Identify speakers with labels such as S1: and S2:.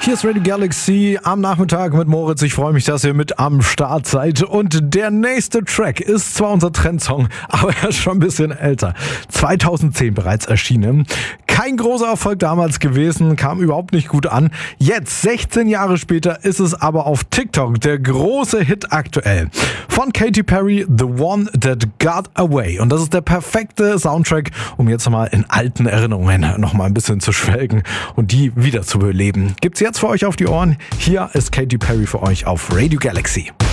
S1: Hier ist Radio Galaxy am Nachmittag mit Moritz. Ich freue mich, dass ihr mit am Start seid. Und der nächste Track ist zwar unser Trendsong, aber er ist schon ein bisschen älter. 2010 bereits erschienen. Kein großer Erfolg damals gewesen, kam überhaupt nicht gut an. Jetzt, 16 Jahre später, ist es aber auf TikTok der große Hit aktuell. Von Katy Perry, The One That Got Away. Und das ist der perfekte Soundtrack, um jetzt mal in alten Erinnerungen noch mal ein bisschen zu schwelgen und die wieder zu beleben. Gibt's jetzt für euch auf die Ohren. Hier ist Katy Perry für euch auf Radio Galaxy.